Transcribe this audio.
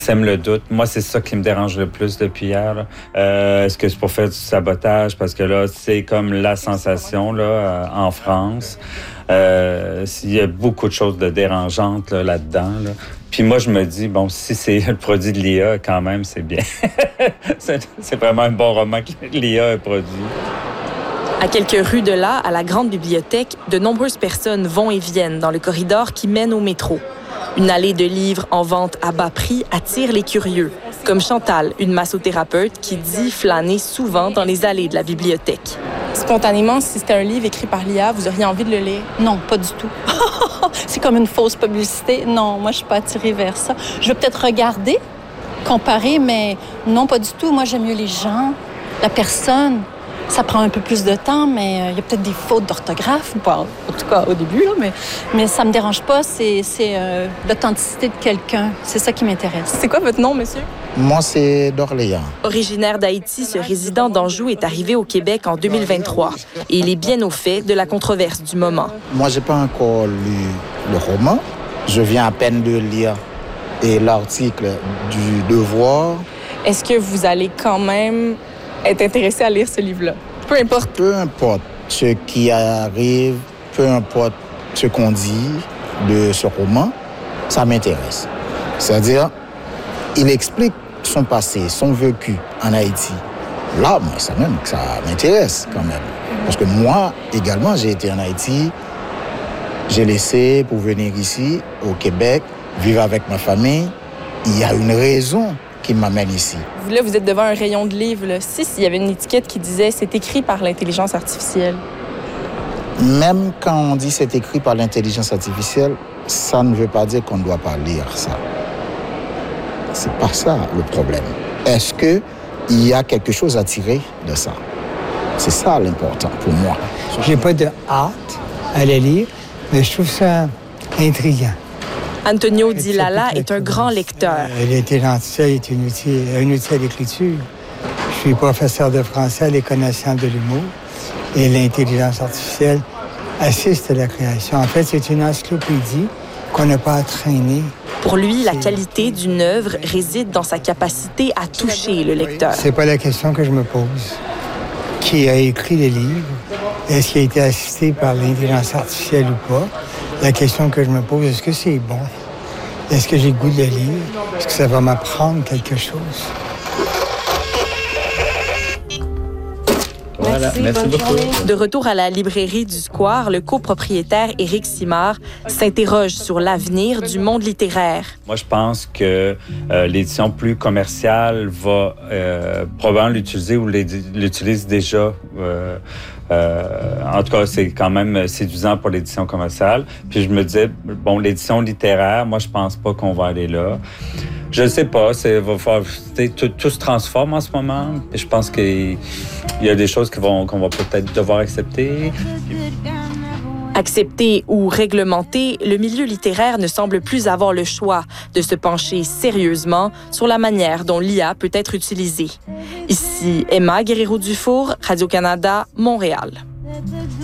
Sème le doute. Moi, c'est ça qui me dérange le plus depuis hier. Est-ce que c'est pour faire du sabotage? Parce que là, c'est comme la sensation là, en France. Il y a beaucoup de choses de dérangeantes là-dedans. Là. Puis moi, je me dis, bon, si c'est le produit de l'IA, quand même, c'est bien. c'est vraiment un bon roman que l'IA a produit. À quelques rues de là, à la grande bibliothèque, de nombreuses personnes vont et viennent dans le corridor qui mène au métro. Une allée de livres en vente à bas prix attire les curieux, comme Chantal, une massothérapeute qui dit flâner souvent dans les allées de la bibliothèque. Spontanément, si c'était un livre écrit par l'IA, vous auriez envie de le lire? Non, pas du tout. C'est comme une fausse publicité. Non, moi, je suis pas attirée vers ça. Je vais peut-être regarder, comparer, mais non, pas du tout. Moi, j'aime mieux les gens, la personne. Ça prend un peu plus de temps, mais il y a peut-être des fautes d'orthographe, pas, en tout cas au début, là, mais ça me dérange pas. C'est l'authenticité de quelqu'un. C'est ça qui m'intéresse. C'est quoi votre nom, monsieur? Moi, c'est d'Orléans. Originaire d'Haïti, ce résident d'Anjou est arrivé au Québec en 2023 et il est bien au fait de la controverse du moment. Moi, j'ai pas encore lu le roman. Je viens à peine de lire l'article du Devoir. Est-ce que vous allez quand même être intéressé à lire ce livre-là? Peu importe. Peu importe ce qui arrive, peu importe ce qu'on dit de ce roman, ça m'intéresse. C'est-à-dire, il explique son passé, son vécu en Haïti. Là, moi, ça m'intéresse quand même. Parce que moi, également, j'ai été en Haïti. J'ai laissé pour venir ici, au Québec, vivre avec ma famille. Il y a une raison qui m'amène ici. Là, vous êtes devant un rayon de livres. Là. S'il y avait une étiquette qui disait « c'est écrit par l'intelligence artificielle ». Même quand on dit « c'est écrit par l'intelligence artificielle », ça ne veut pas dire qu'on ne doit pas lire ça. C'est pas ça le problème. Est-ce qu'il y a quelque chose à tirer de ça? C'est ça l'important pour moi. J'ai pas de hâte à le lire, mais je trouve ça intriguant. Antonio Di Lalla est un grand lecteur. L'intelligence artificielle est un outil à l'écriture. Je suis professeur de français à l'École nationale de l'humour et l'intelligence artificielle assiste à la création. En fait, c'est une encyclopédie qu'on n'a pas à traîner. Pour lui, la qualité d'une œuvre réside dans sa capacité à toucher le lecteur. C'est pas la question que je me pose. Qui a écrit le livre? Est-ce qu'il a été assisté par l'intelligence artificielle ou pas? La question que je me pose, est-ce que c'est bon? Est-ce que j'ai le goût de le lire? Est-ce que ça va m'apprendre quelque chose? Voilà, merci beaucoup. De retour à la librairie du Square, le copropriétaire Éric Simard s'interroge sur l'avenir du monde littéraire. Moi, je pense que l'édition plus commerciale va probablement l'utiliser ou l'utilise déjà. En tout cas, c'est quand même séduisant pour l'édition commerciale. Puis je me disais, bon, l'édition littéraire, moi, je pense pas qu'on va aller là. Je ne sais pas, tout se transforme en ce moment. Et je pense qu'il y a des choses qu'on va peut-être devoir accepter. Accepté ou réglementé, le milieu littéraire ne semble plus avoir le choix de se pencher sérieusement sur la manière dont l'IA peut être utilisée. Ici Emma Guerrero-Dufour, Radio-Canada, Montréal.